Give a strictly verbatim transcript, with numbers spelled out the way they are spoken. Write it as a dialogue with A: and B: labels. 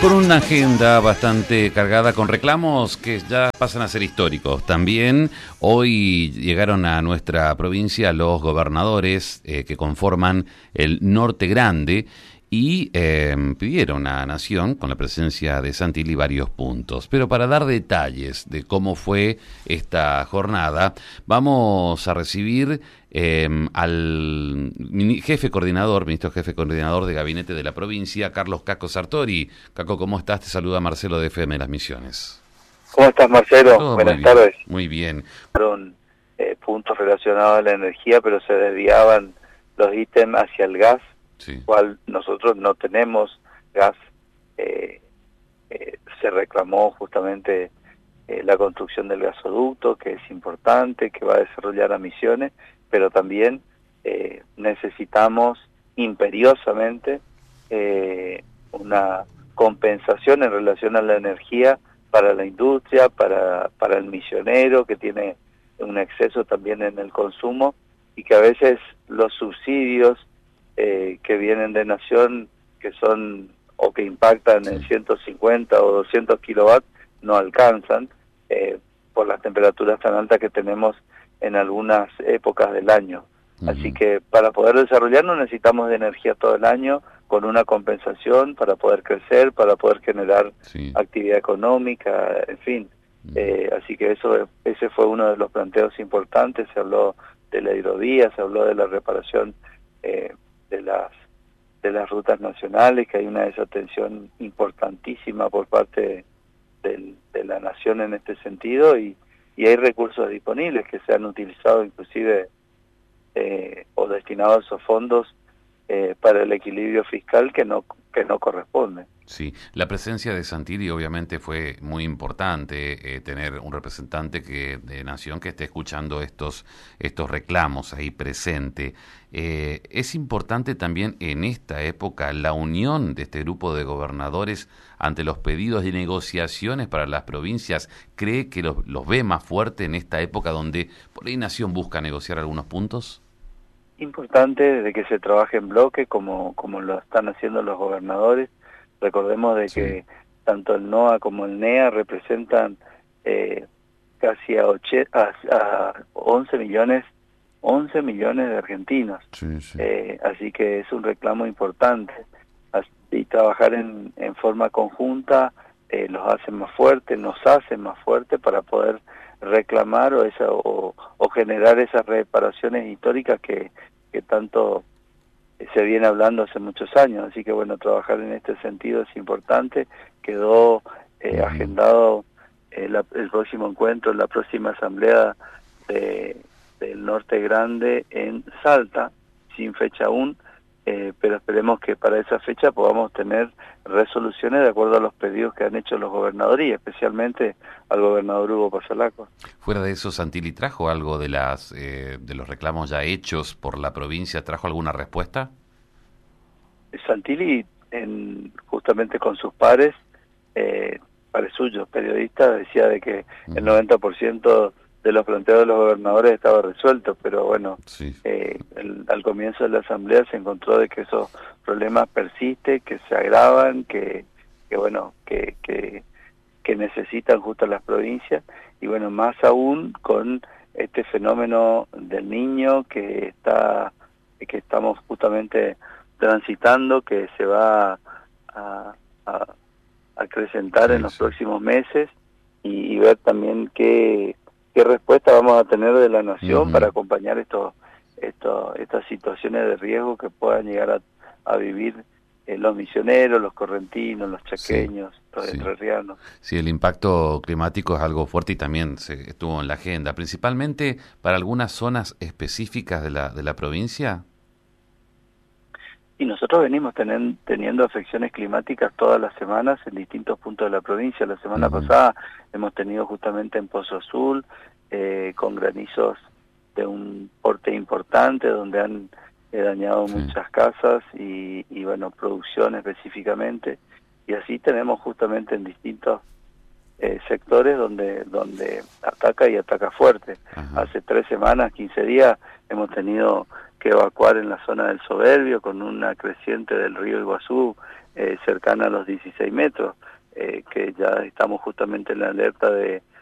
A: Con una agenda bastante cargada con reclamos que ya pasan a ser históricos. También hoy llegaron a nuestra provincia los gobernadores eh, que conforman el Norte Grande y eh, pidieron a Nación, con la presencia de Santilli, varios puntos. Pero para dar detalles de cómo fue esta jornada, vamos a recibir eh, al jefe coordinador, ministro jefe coordinador de gabinete de la provincia, Carlos Caco Sartori. Caco, ¿cómo estás? Te saluda Marcelo de F M Las Misiones.
B: ¿Cómo estás, Marcelo?
A: Todo
B: Buenas
A: muy bien,
B: tardes.
A: muy bien.
B: Fueron eh, puntos relacionados a la energía, pero se desviaban los ítems hacia el gas,
A: Sí.
B: cual nosotros no tenemos gas. Eh, eh, se reclamó justamente eh, la construcción del gasoducto, que es importante, que va a desarrollar a Misiones, pero también eh, necesitamos imperiosamente eh, una compensación en relación a la energía para la industria, para, para el misionero, que tiene un exceso también en el consumo, y que a veces los subsidios eh, que vienen de Nación, que son o que impactan en ciento cincuenta o doscientos kilowatts, no alcanzan eh, por las temperaturas tan altas que tenemos en algunas épocas del año. Uh-huh. Así que para poder desarrollarnos necesitamos de energía todo el año, con una compensación para poder crecer, para poder generar sí. actividad económica, en fin. Uh-huh. Eh, así que eso ese fue uno de los planteos importantes. Se habló de la hidrovía, se habló de la reparación eh, de las de las rutas nacionales, que hay una desatención importantísima por parte de, de la Nación en este sentido, y, y hay recursos disponibles que se han utilizado inclusive eh, o destinados a esos fondos eh, para el equilibrio fiscal que no que no corresponde.
A: Sí, la presencia de Santilli obviamente fue muy importante, eh, tener un representante que de Nación que esté escuchando estos estos reclamos ahí presente. Eh, es importante también en esta época la unión de este grupo de gobernadores ante los pedidos de negociaciones para las provincias. ¿Cree que los, los ve más fuerte en esta época donde por ahí Nación busca negociar algunos puntos?
B: Importante de que se trabaje en bloque como, como lo están haciendo los gobernadores. Recordemos de sí. que tanto el NOA como el NEA representan eh, casi a, oche, a, a once millones de argentinos. Sí, sí. Eh, así que es un reclamo importante. Y trabajar en, en forma conjunta eh, los hace más fuertes, nos hace más fuertes para poder reclamar o, esa, o, o generar esas reparaciones históricas que, que tanto se viene hablando hace muchos años. Así que bueno, trabajar en este sentido es importante. Quedó eh, uh-huh. agendado eh, la, el próximo encuentro, la próxima asamblea de, del Norte Grande en Salta, sin fecha aún, eh, pero esperemos que para esa fecha podamos tener resoluciones de acuerdo a los pedidos que han hecho los gobernadores, y especialmente al gobernador Hugo Pasalaco.
A: Fuera de eso, Santilli, ¿trajo algo de las eh, de los reclamos ya hechos por la provincia? ¿Trajo alguna respuesta?
B: Santilli, en, justamente con sus pares, eh, pares suyos, periodistas, decía de que uh-huh. el noventa por ciento de los planteos de los gobernadores estaba resuelto, pero bueno, sí. eh, el, al comienzo de la asamblea se encontró de que esos problemas persisten, que se agravan, que, que bueno, que, que, que necesitan justo las provincias, y bueno, más aún con este fenómeno del Niño que está, que estamos justamente transitando, que se va a, a, a acrecentar sí, en los sí. próximos meses, y, y ver también qué qué respuesta vamos a tener de la Nación uh-huh. para acompañar estos, estos, estas situaciones de riesgo que puedan llegar a, a vivir eh, los misioneros, los correntinos, los chaqueños, sí, los sí. entrerrianos.
A: Sí, el impacto climático es algo fuerte y también se estuvo en la agenda, principalmente para algunas zonas específicas de la, de la provincia.
B: Y nosotros venimos tenen, teniendo afecciones climáticas todas las semanas en distintos puntos de la provincia. La semana uh-huh. pasada hemos tenido justamente en Pozo Azul, eh, con granizos de un porte importante, donde han eh, dañado sí. muchas casas y, y, bueno, producción específicamente. Y así tenemos justamente en distintos eh, sectores donde donde ataca y ataca fuerte. Uh-huh. Hace tres semanas, quince días, hemos tenido que evacuar en la zona del Soberbio con una creciente del río Iguazú eh, cercana a los dieciséis metros, eh, que ya estamos justamente en la alerta de